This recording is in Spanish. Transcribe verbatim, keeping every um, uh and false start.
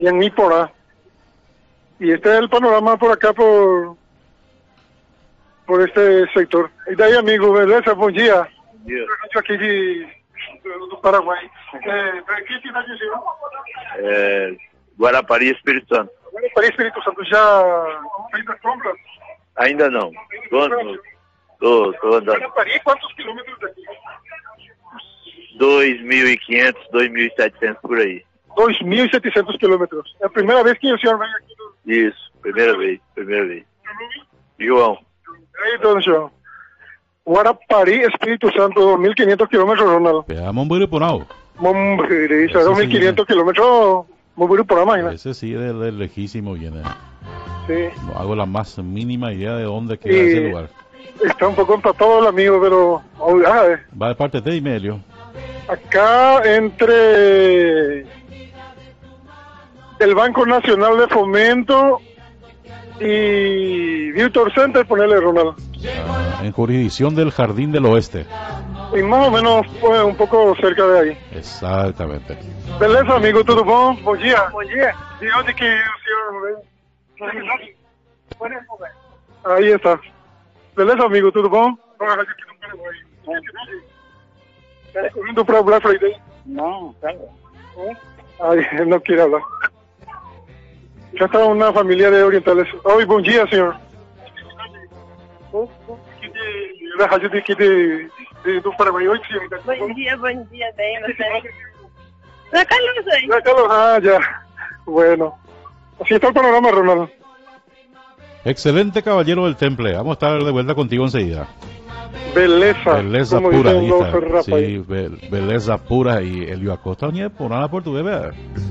y en Mípora. Y este es el panorama por acá, por por este sector. E daí, amigo, beleza? Bom dia. Bom dia. Eu aqui de, do Paraguai. É, para que cidade você É, Guarapari, Espírito Santo. Guarapari, Espírito Santo. Já fez as compras? Ainda não. Tô, tô, tô andando. Guarapari, quantos quilômetros daqui? dois mil e quinhentos, dois mil e setecentos por aí. dois mil e setecentos quilômetros. É a primeira vez que o senhor vem aqui do... Isso, primeira vez, primeira vez. João. E aí, dona João? Guarapari, Espírito Santo, mil e quinhentos quilômetros, Ronald. Pega Momburipunao. Mombiri, Ese será sí. mil quinientos kilómetros, Mombiripunao, imagina. Ese sí, de, de lejísimo viene. Sí. No hago la más mínima idea de dónde queda Y ese lugar. está un poco empatado el amigo, pero... ah, eh, Va de parte de Imelio. acá entre el Banco Nacional de Fomento y Virtual Center, ponerle, Ronald. Ah, en jurisdicción del Jardín del Oeste. Y más o menos pues, un poco cerca de ahí. Exactamente. Beleza, amigo, tudo bom? Bom dia. Bom dia. ¿De dónde que o senhor vem? Ahí está. Beleza, amigo, tudo bom? ¿Está corriendo para Black Friday? No, claro. Ay, él no quiere hablar. Ya está una familia de orientales. Oi, bom dia, senhor. Aqui de, da rádio de aqui de, de, do Paraguai. Oi, senhor. Bom dia, bom dia, bem, você. Da Carlos aí. Ya, Carlos. Ah, ya. Bueno. Así está el panorama, Ronald. Excelente caballero del Temple. Vamos a estar de vuelta contigo enseguida. Beleza. Beleza como pura. dicen Ahí los está. rapaces. Sí, be- beleza pura. Y Elio Acosta, por nada portugués, ¿verdad?